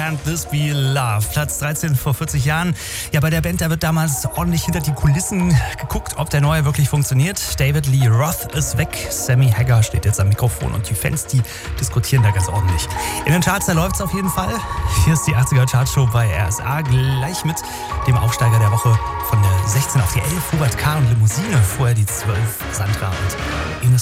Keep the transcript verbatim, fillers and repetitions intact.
Can't This Be Love. Platz dreizehn vor vierzig Jahren. Ja, bei der Band, da wird damals ordentlich hinter die Kulissen geguckt, ob der neue wirklich funktioniert. David Lee Roth ist weg. Sammy Hagar steht jetzt am Mikrofon und die Fans, die diskutieren da ganz ordentlich. In den Charts, da läuft's auf jeden Fall. Hier ist die achtziger Chartshow bei R S A. Gleich mit dem Aufsteiger der Woche von der sechzehn auf die elf. Hubert K. und Limousine. Vorher die zwölf. Sandra und Ines